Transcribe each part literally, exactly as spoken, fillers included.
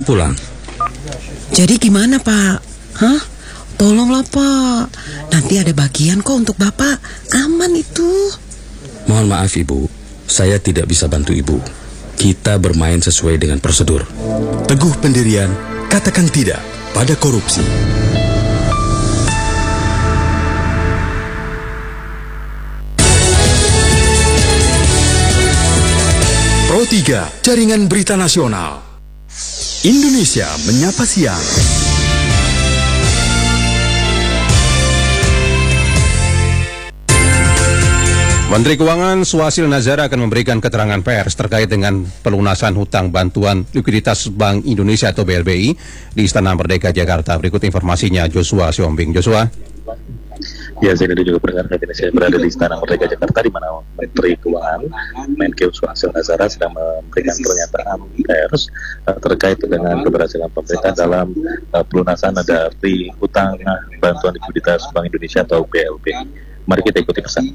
pulang. Jadi gimana, Pak? Hah? Tolonglah, Pak. Nanti ada bagian kok untuk Bapak. Aman itu. Mohon maaf, Ibu. Saya tidak bisa bantu Ibu. Kita bermain sesuai dengan prosedur. Teguh pendirian, katakan tidak pada korupsi. Pro tiga, Jaringan Berita Nasional. Indonesia Menyapa Siang. Menteri Keuangan Suhasil Nazara akan memberikan keterangan pers terkait dengan pelunasan hutang bantuan likuiditas Bank Indonesia atau B L B I di Istana Merdeka Jakarta. Berikut informasinya Joshua Siombing. Joshua. Ya, saya juga pendengar saat ini saya berada di Istana Merdeka Jakarta, di mana Menteri Keuangan Menkeu Suhasil Nazara sedang memberikan pernyataan pers uh, terkait dengan keberhasilan pemerintah dalam uh, pelunasan dari hutang bantuan likuiditas Bank Indonesia atau B L B I. Mari kita ikuti pesan.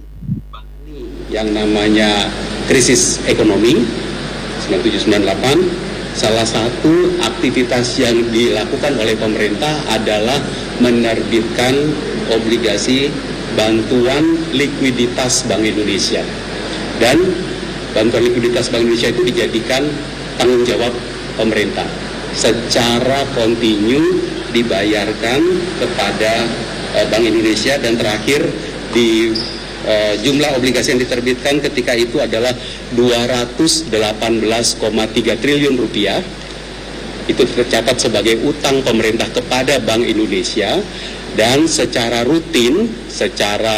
Yang namanya krisis ekonomi sembilan tujuh sembilan delapan, salah satu aktivitas yang dilakukan oleh pemerintah adalah menerbitkan obligasi bantuan likuiditas Bank Indonesia. Dan bantuan likuiditas Bank Indonesia itu dijadikan tanggung jawab pemerintah. Secara kontinu dibayarkan kepada uh, Bank Indonesia, dan terakhir di uh, jumlah obligasi yang diterbitkan ketika itu adalah dua ratus delapan belas koma tiga triliun rupiah. Itu tercatat sebagai utang pemerintah kepada Bank Indonesia, dan secara rutin, secara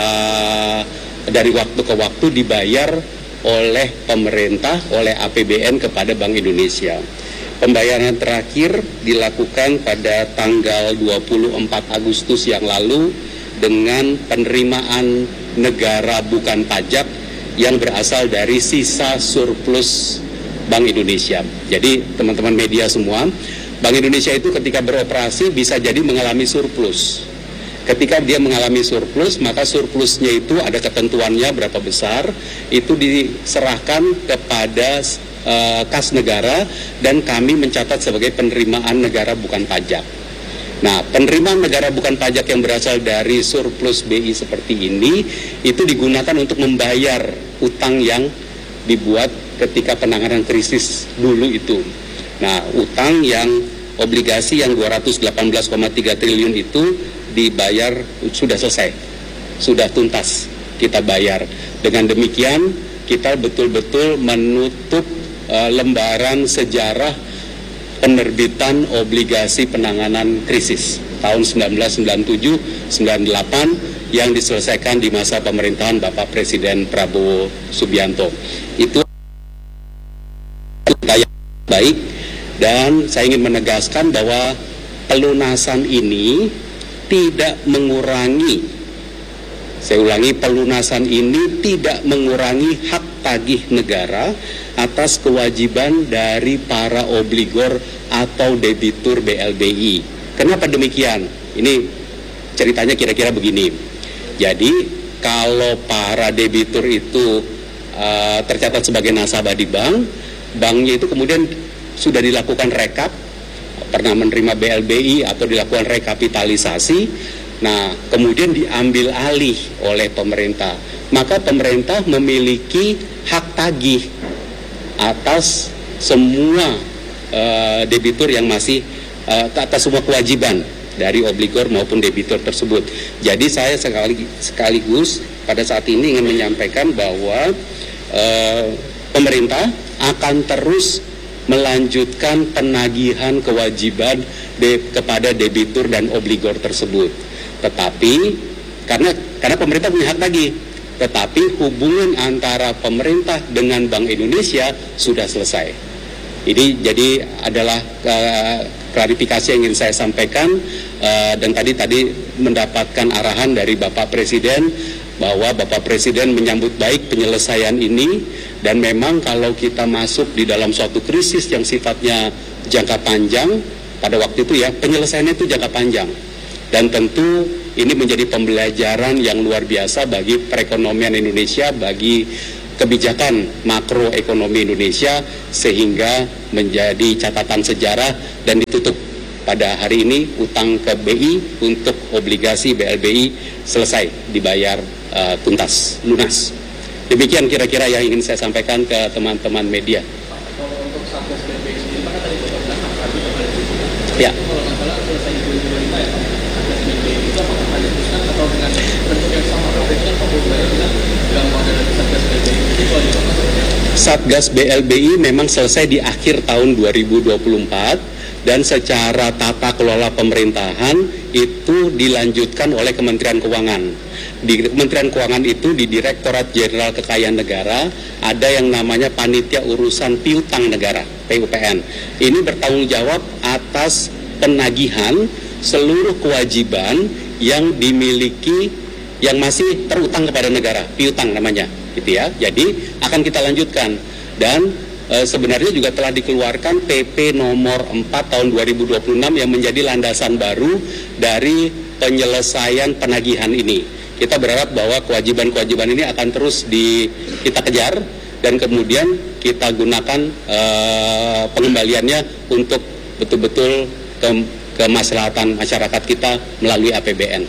dari waktu ke waktu dibayar oleh pemerintah, oleh A P B N kepada Bank Indonesia. Pembayaran terakhir dilakukan pada tanggal dua puluh empat Agustus yang lalu dengan penerimaan negara bukan pajak yang berasal dari sisa surplus Bank Indonesia. Jadi teman-teman media semua, Bank Indonesia itu ketika beroperasi bisa jadi mengalami surplus. Ketika dia mengalami surplus, maka surplusnya itu ada ketentuannya berapa besar, itu diserahkan kepada uh, kas negara, dan kami mencatat sebagai penerimaan negara bukan pajak. Nah, penerimaan negara bukan pajak yang berasal dari surplus B I seperti ini, itu digunakan untuk membayar utang yang dibuat ketika penanganan krisis dulu itu. Nah, utang yang obligasi yang dua ratus delapan belas koma tiga triliun itu dibayar, sudah selesai, sudah tuntas kita bayar. Dengan demikian kita betul-betul menutup uh, lembaran sejarah penerbitan obligasi penanganan krisis tahun seribu sembilan ratus sembilan puluh tujuh sembilan puluh delapan yang diselesaikan di masa pemerintahan Bapak Presiden Prabowo Subianto. Itu yang baik, dan saya ingin menegaskan bahwa pelunasan ini tidak mengurangi, saya ulangi, pelunasan ini tidak mengurangi hak tagih negara atas kewajiban dari para obligor atau debitur B L B I. Kenapa demikian? Ini ceritanya kira-kira begini. Jadi kalau para debitur itu uh, tercatat sebagai nasabah di bank, banknya itu kemudian sudah dilakukan rekap, pernah menerima B L B I atau dilakukan rekapitalisasi, nah kemudian diambil alih oleh pemerintah, maka pemerintah memiliki hak tagih atas semua uh, debitur yang masih uh, atas semua kewajiban dari obligor maupun debitur tersebut. Jadi saya sekali, sekaligus pada saat ini ingin menyampaikan bahwa uh, pemerintah akan terus melanjutkan penagihan kewajiban de, kepada debitur dan obligor tersebut. Tetapi karena karena pemerintah punya hak tagih, tetapi hubungan antara pemerintah dengan Bank Indonesia sudah selesai. Ini jadi adalah uh, klarifikasi yang ingin saya sampaikan, uh, dan tadi tadi mendapatkan arahan dari Bapak Presiden bahwa Bapak Presiden menyambut baik penyelesaian ini, dan memang kalau kita masuk di dalam suatu krisis yang sifatnya jangka panjang, pada waktu itu ya penyelesaiannya itu jangka panjang, dan tentu ini menjadi pembelajaran yang luar biasa bagi perekonomian Indonesia, bagi kebijakan makroekonomi Indonesia sehingga menjadi catatan sejarah dan ditutup pada hari ini utang ke B I untuk obligasi B L B I selesai dibayar uh, tuntas, lunas. Demikian kira-kira yang ingin saya sampaikan ke teman-teman media. Ya. Satgas B L B I memang selesai di akhir tahun dua ribu dua puluh empat dan secara tata kelola pemerintahan itu dilanjutkan oleh Kementerian Keuangan. Di Kementerian Keuangan itu di Direktorat Jenderal Kekayaan Negara ada yang namanya Panitia Urusan Piutang Negara P U P N. Ini bertanggung jawab atas penagihan seluruh kewajiban yang dimiliki yang masih terutang kepada negara, piutang namanya, gitu ya. Jadi akan kita lanjutkan dan e, sebenarnya juga telah dikeluarkan P P nomor empat tahun dua ribu dua puluh enam yang menjadi landasan baru dari penyelesaian penagihan ini. Kita berharap bahwa kewajiban-kewajiban ini akan terus di kita kejar dan kemudian kita gunakan e, pengembaliannya untuk betul-betul ke kemaslahatan masyarakat kita melalui A P B N.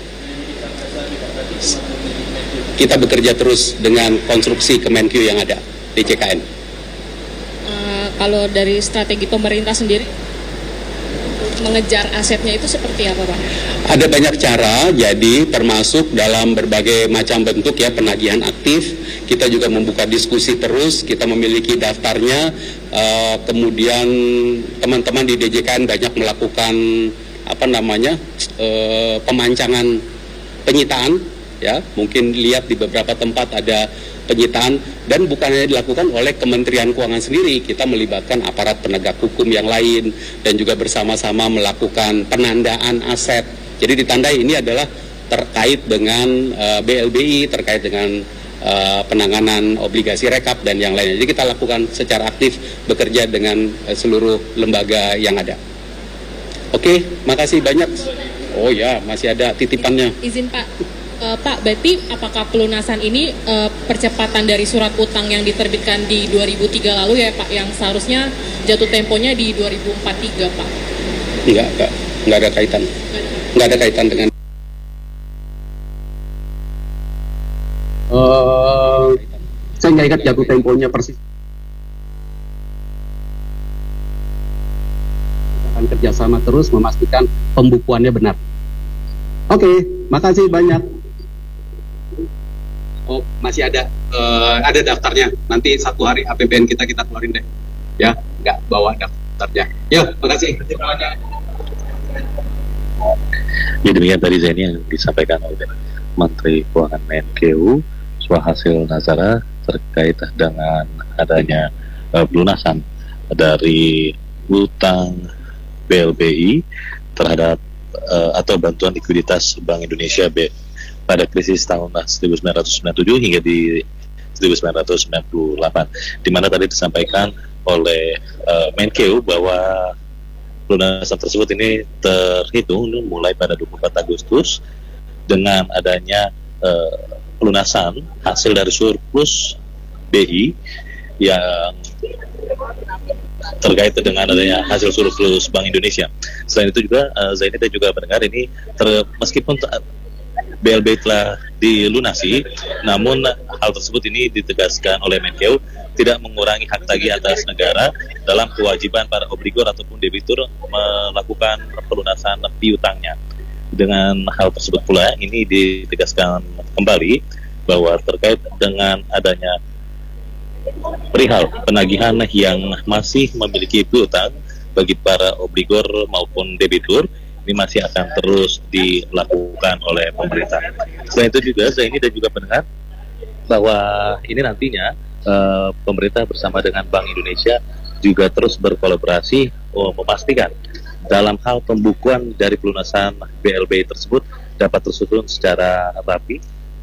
Kita bekerja terus dengan konstruksi Kemenkyu yang ada di C K N. Uh, kalau dari strategi pemerintah sendiri mengejar asetnya itu seperti apa, Pak? Ada banyak cara, jadi termasuk dalam berbagai macam bentuk ya penagihan aktif. Kita juga membuka diskusi terus, kita memiliki daftarnya. Uh, kemudian teman-teman di D J K N banyak melakukan apa namanya uh, pemancangan penyitaan. Ya, mungkin lihat di beberapa tempat ada penyitaan dan bukan hanya dilakukan oleh Kementerian Keuangan sendiri, kita melibatkan aparat penegak hukum yang lain dan juga bersama-sama melakukan penandaan aset. Jadi ditandai ini adalah terkait dengan uh, B L B I, terkait dengan uh, penanganan obligasi rekap dan yang lainnya. Jadi kita lakukan secara aktif bekerja dengan uh, seluruh lembaga yang ada. Oke, makasih banyak. Oh ya, masih ada titipannya. Izin Pak. Uh, Pak, berarti apakah pelunasan ini uh, percepatan dari surat utang yang diterbitkan di dua ribu tiga lalu ya Pak, yang seharusnya jatuh temponya di dua ribu empat puluh tiga Pak? Enggak, enggak, enggak ada kaitan. Enggak ada kaitan dengan uh, saya nggak ingat jatuh temponya persis. Kita akan kerjasama terus memastikan pembukuannya benar. Oke, makasih banyak. Oh, masih ada uh, ada daftarnya. Nanti satu hari A P B N kita kita keluarin deh. Ya, nggak bawa daftarnya. Ya, makasih. Ya, demikian tadi Zaini yang disampaikan oleh Menteri Keuangan Menkeu Swahasil Nazara terkait dengan adanya uh, pelunasan dari utang B L B I terhadap uh, atau bantuan likuiditas Bank Indonesia B pada krisis tahun seribu sembilan ratus sembilan puluh tujuh hingga di seribu sembilan ratus sembilan puluh delapan, di mana tadi disampaikan oleh uh, Menkeu bahwa pelunasan tersebut ini terhitung mulai pada dua puluh empat Agustus dengan adanya uh, pelunasan hasil dari surplus B I yang terkait dengan adanya hasil surplus Bank Indonesia. Selain itu juga uh, Zaini dan juga mendengar ini ter, meskipun ter, B L B I telah dilunasi, namun hal tersebut ini ditegaskan oleh Menkeu tidak mengurangi hak tagih atas negara dalam kewajiban para obligor ataupun debitur melakukan pelunasan piutangnya. Dengan hal tersebut pula ini ditegaskan kembali bahwa terkait dengan adanya perihal penagihan yang masih memiliki piutang bagi para obligor maupun debitur ini masih akan terus dilakukan oleh pemerintah. Selain itu juga Zaini dan juga pendengar bahwa ini nantinya uh, pemerintah bersama dengan Bank Indonesia juga terus berkolaborasi uh, memastikan dalam hal pembukuan dari pelunasan B L B I tersebut dapat tersusun secara rapi.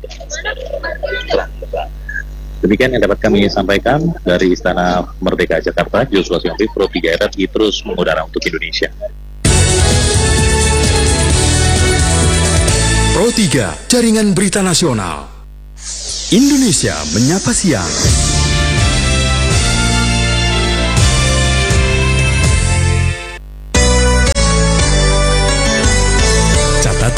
Demikian yang dapat kami sampaikan dari Istana Merdeka Jakarta. Joshua Sionti, Pro tiga R I terus mengudara untuk Indonesia. Pro tiga, Jaringan Berita Nasional. Indonesia Menyapa Siang.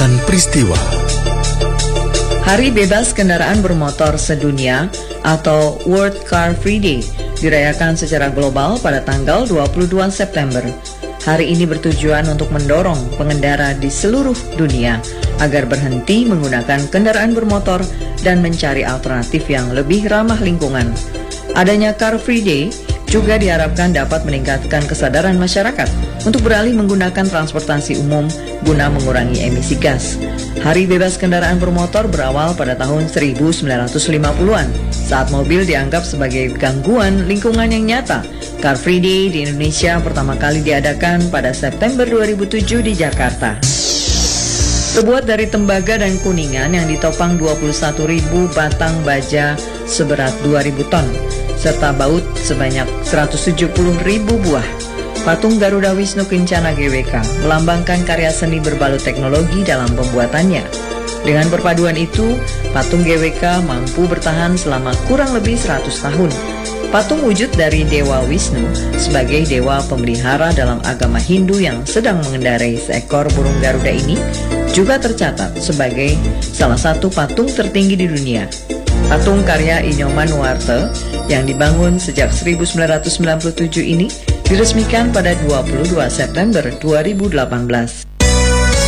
catatan peristiwa. Hari Bebas Kendaraan Bermotor Sedunia atau World Car Free Day dirayakan secara global pada tanggal dua puluh dua September. Hari ini bertujuan untuk mendorong pengendara di seluruh dunia agar berhenti menggunakan kendaraan bermotor dan mencari alternatif yang lebih ramah lingkungan. Adanya Car Free Day juga diharapkan dapat meningkatkan kesadaran masyarakat untuk beralih menggunakan transportasi umum guna mengurangi emisi gas. Hari Bebas Kendaraan Bermotor berawal pada tahun seribu sembilan ratus lima puluhan saat mobil dianggap sebagai gangguan lingkungan yang nyata. Car Free Day di Indonesia pertama kali diadakan pada September dua ribu tujuh di Jakarta. Terbuat dari tembaga dan kuningan yang ditopang dua puluh satu ribu batang baja seberat dua ribu ton, serta baut sebanyak seratus tujuh puluh ribu buah. Patung Garuda Wisnu Kencana G W K melambangkan karya seni berbalut teknologi dalam pembuatannya. Dengan perpaduan itu, patung G W K mampu bertahan selama kurang lebih seratus tahun. Patung wujud dari Dewa Wisnu sebagai dewa pemelihara dalam agama Hindu yang sedang mengendarai seekor burung Garuda ini juga tercatat sebagai salah satu patung tertinggi di dunia. Patung karya Inyoman Nuarte yang dibangun sejak seribu sembilan ratus sembilan puluh tujuh ini diresmikan pada dua puluh dua September dua ribu delapan belas.